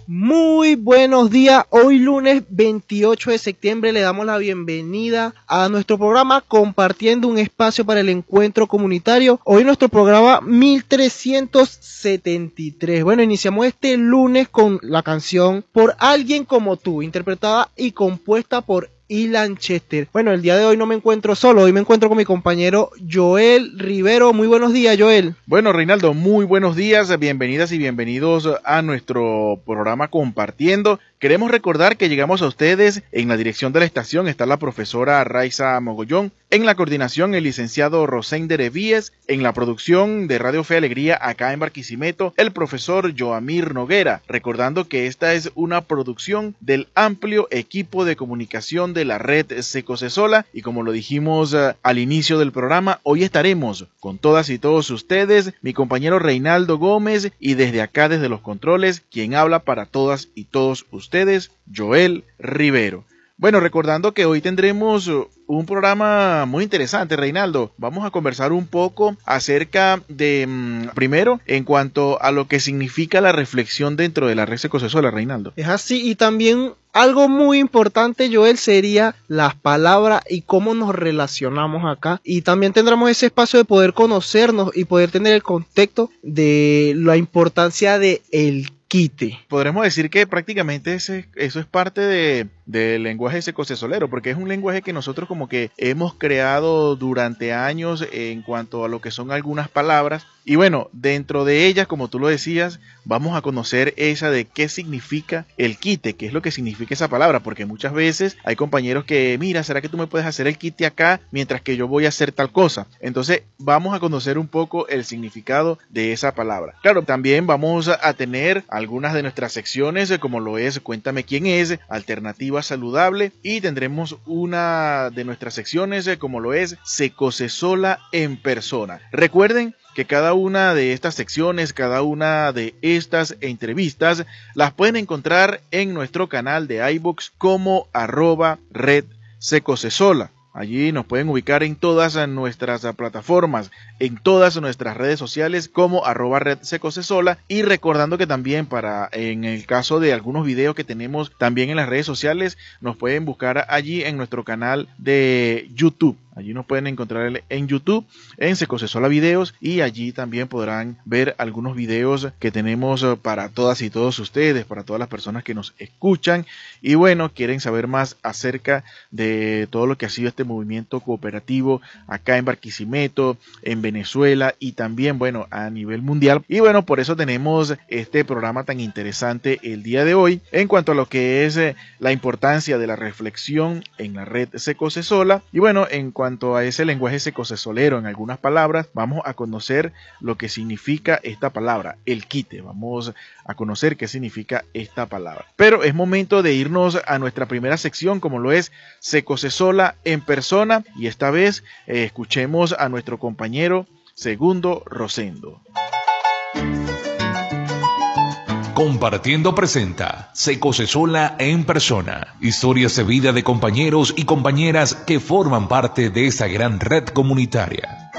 Muy buenos días, hoy lunes 28 de septiembre le damos la bienvenida a nuestro programa Compartiendo un espacio para el encuentro comunitario. Hoy nuestro programa 1373. Bueno, iniciamos este lunes con la canción Por Alguien Como Tú, interpretada y compuesta por Ilan Chester. Bueno, el día de hoy no me encuentro solo, hoy me encuentro con mi compañero Joel Rivero. Muy buenos días, Joel. Bueno, Reinaldo, muy buenos días, bienvenidas y bienvenidos a nuestro programa Compartiendo. Queremos recordar que llegamos a ustedes en la dirección de la estación, está la profesora Raiza Mogollón, en la coordinación el licenciado Rosender Evíes, en la producción de Radio Fe Alegría acá en Barquisimeto, el profesor Joamir Noguera, recordando que esta es una producción del amplio equipo de comunicación de la red Secosesola y como lo dijimos al inicio del programa, hoy estaremos con todas y todos ustedes, mi compañero Reinaldo Gómez y desde acá, desde los controles, quien habla para todas y todos ustedes, Joel Rivero. Bueno, recordando que hoy tendremos un programa muy interesante, Reinaldo. Vamos a conversar un poco acerca de, primero, en cuanto a lo que significa la reflexión dentro de la red Secosesola, Reinaldo. Es así, y también algo muy importante, Joel, sería las palabras y cómo nos relacionamos acá. Y también tendremos ese espacio de poder conocernos y poder tener el contexto de la importancia de el quite. Podremos decir que prácticamente eso es parte del lenguaje secosesolero, porque es un lenguaje que nosotros como que hemos creado durante años en cuanto a lo que son algunas palabras. Y bueno, dentro de ellas, como tú lo decías, vamos a conocer esa de qué significa el quite, qué es lo que significa esa palabra, porque muchas veces hay compañeros que, mira, ¿será que tú me puedes hacer el quite acá mientras que yo voy a hacer tal cosa? Entonces vamos a conocer un poco el significado de esa palabra. Claro, también vamos a tener algunas de nuestras secciones, como lo es Cuéntame quién es, Alternativa Saludable, y tendremos una de nuestras secciones, como lo es Secosesola en persona. Recuerden que cada una de estas secciones, cada una de estas entrevistas, las pueden encontrar en nuestro canal de iVoox como @Red Secosesola. Allí nos pueden ubicar en todas nuestras plataformas, en todas nuestras redes sociales como @Red Secosesola, y recordando que también en el caso de algunos videos que tenemos también en las redes sociales, nos pueden buscar allí en nuestro canal de YouTube. Allí nos pueden encontrar en YouTube, en Secosesola Videos, y allí también podrán ver algunos videos que tenemos para todas y todos ustedes, para todas las personas que nos escuchan y bueno, quieren saber más acerca de todo lo que ha sido este movimiento cooperativo acá en Barquisimeto, en Venezuela y también, bueno, a nivel mundial. Y bueno, por eso tenemos este programa tan interesante el día de hoy en cuanto a lo que es la importancia de la reflexión en la red Secosesola. Y bueno, en cuanto a ese lenguaje secosesolero, en algunas palabras, vamos a conocer lo que significa esta palabra, el quite. Vamos a conocer qué significa esta palabra. Pero es momento de irnos a nuestra primera sección, como lo es Secosesola en persona, y esta vez escuchemos a nuestro compañero Segundo Rosendo. Compartiendo presenta Secosesola en persona. Historias de vida de compañeros y compañeras que forman parte de esta gran red comunitaria.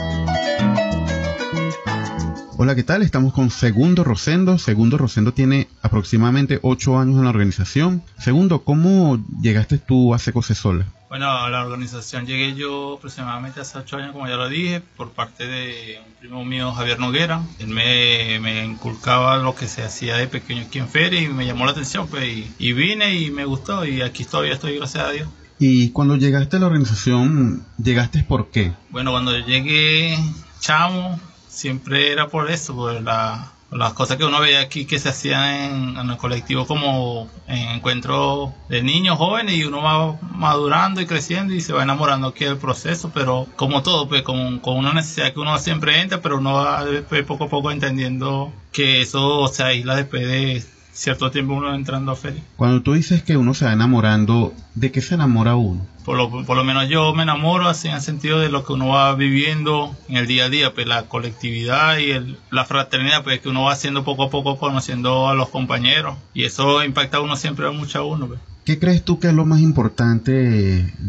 Hola, ¿qué tal? Estamos con Segundo Rosendo. Segundo Rosendo tiene aproximadamente 8 años en la organización. Segundo, ¿cómo llegaste tú a Secosesola? Bueno, a la organización llegué yo aproximadamente hace 8 años, como ya lo dije, por parte de un primo mío, Javier Noguera. Él me inculcaba lo que se hacía de pequeño aquí en Feria y me llamó la atención, pues, y vine y me gustó y aquí todavía estoy, gracias a Dios. Y cuando llegaste a la organización, ¿llegaste por qué? Bueno, cuando yo llegué chamo, siempre era por eso, por las cosas que uno veía aquí que se hacían en el colectivo, como en encuentros de niños jóvenes, y uno va madurando y creciendo y se va enamorando aquí del proceso, pero como todo, pues con una necesidad que uno siempre entra, pero uno va después poco a poco entendiendo que eso se aísla después de cierto tiempo uno entrando a Feria. Cuando tú dices que uno se va enamorando, ¿de qué se enamora uno? Por lo menos yo me enamoro así en el sentido de lo que uno va viviendo en el día a día, pues la colectividad y la fraternidad, pues que uno va haciendo poco a poco, conociendo a los compañeros, y eso impacta a uno siempre mucho a uno, pues. ¿Qué crees tú que es lo más importante